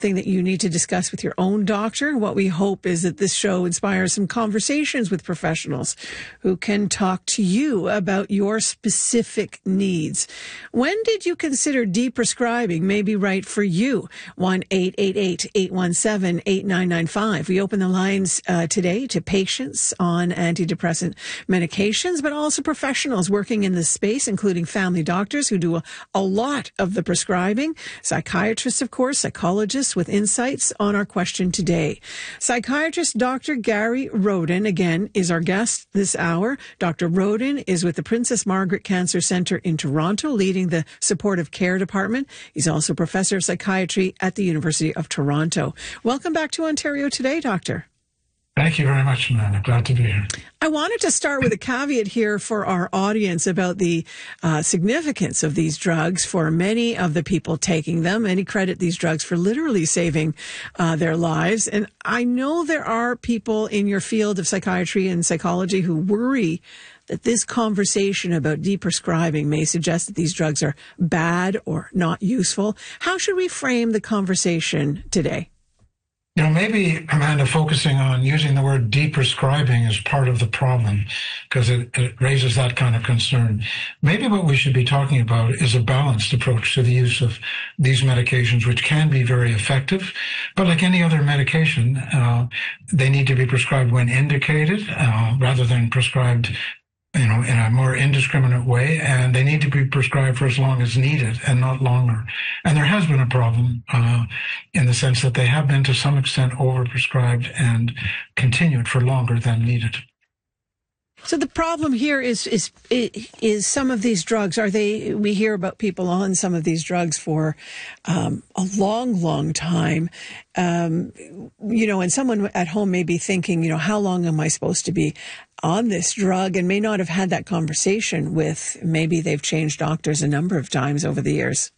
thing that you need to discuss with your own doctor. What we hope is that this show inspires some conversations with professionals who can talk to you about your specific needs. When did you consider deprescribing may be right for you? 1-888-817-8995. We open the lines today to patients on antidepressant medications, but also professionals working in this space, including family doctors who do a lot of the prescribing, psychiatrists, of course, psychologists with insights on our question today. Psychiatrist Dr. Gary Rodin, again, is our guest this hour. Dr. Rodin is with the Princess Margaret Cancer Centre in Toronto, leading the supportive care department. He's also professor of psychiatry at the University of Toronto. Welcome back to Ontario Today, Doctor. Thank you very much, Amanda. Glad to be here. I wanted to start with a caveat here for our audience about the significance of these drugs for many of the people taking them. Many credit these drugs for literally saving their lives. And I know there are people in your field of psychiatry and psychology who worry that this conversation about deprescribing may suggest that these drugs are bad or not useful. How should we frame the conversation today? You know, maybe, Amanda, focusing on using the word deprescribing is part of the problem because it raises that kind of concern. Maybe what we should be talking about is a balanced approach to the use of these medications, which can be very effective. But like any other medication, they need to be prescribed when indicated rather than prescribed in a more indiscriminate way, and they need to be prescribed for as long as needed and not longer. And there has been a problem in the sense that they have been to some extent overprescribed and continued for longer than needed. So the problem here is some of these drugs, we hear about people on some of these drugs for a long time, and someone at home may be thinking, how long am I supposed to be on this drug, and may not have had that conversation with, maybe they've changed doctors a number of times over the years.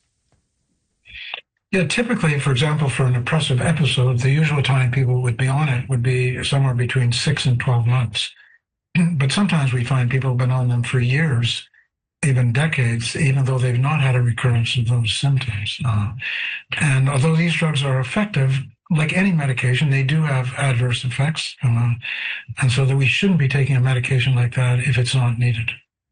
Yeah, typically, for example, for an depressive episode, the usual time people would be on it would be somewhere between 6 and 12 months. But sometimes we find people have been on them for years, even decades, even though they've not had a recurrence of those symptoms. And although these drugs are effective, like any medication, they do have adverse effects. And so that we shouldn't be taking a medication like that if it's not needed.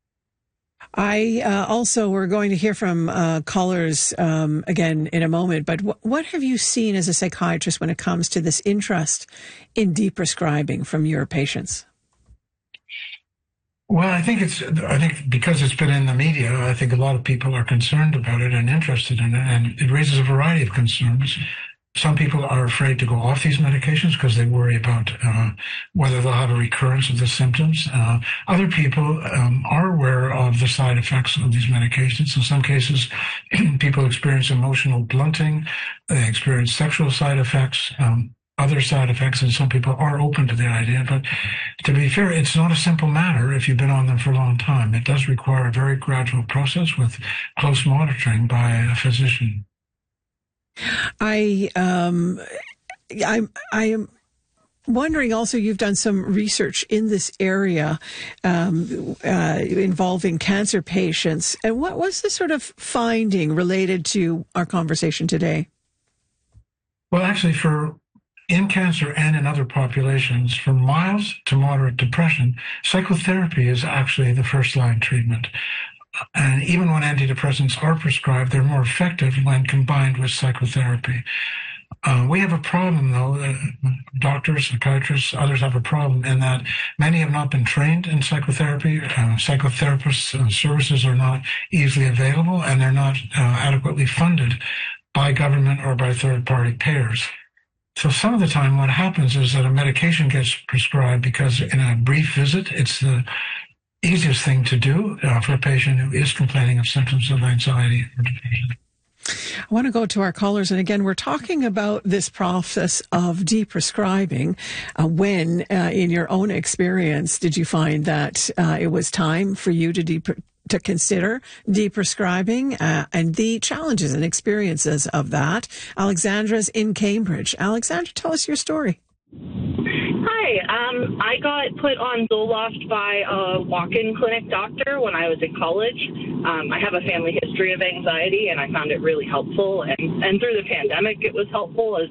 We're going to hear from callers again in a moment, but what have you seen as a psychiatrist when it comes to this interest in deprescribing from your patients? Well, I think because it's been in the media, I think a lot of people are concerned about it and interested in it, and it raises a variety of concerns. Some people are afraid to go off these medications because they worry about whether they'll have a recurrence of the symptoms. Other people are aware of the side effects of these medications. In some cases, people experience emotional blunting. They experience sexual side effects. Other side effects, and some people are open to the idea. But to be fair, it's not a simple matter if you've been on them for a long time. It does require a very gradual process with close monitoring by a physician. I am wondering also, you've done some research in this area involving cancer patients. And what was the sort of finding related to our conversation today? Well, actually, in cancer and in other populations, from mild to moderate depression, psychotherapy is actually the first-line treatment. And even when antidepressants are prescribed, they're more effective when combined with psychotherapy. We have a problem, though. Doctors, psychiatrists, others have a problem in that many have not been trained in psychotherapy. Psychotherapists' services are not easily available, and they're not adequately funded by government or by third-party payers. So some of the time what happens is that a medication gets prescribed because in a brief visit, it's the easiest thing to do for a patient who is complaining of symptoms of anxiety or depression. I want to go to our callers. And again, we're talking about this process of deprescribing. When, in your own experience, did you find that it was time for you to consider deprescribing and the challenges and experiences of that? Alexandra's in Cambridge. Alexandra, tell us your story. Hi. I got put on Zoloft by a walk-in clinic doctor when I was in college. I have a family history of anxiety, and I found it really helpful. And through the pandemic, it was helpful as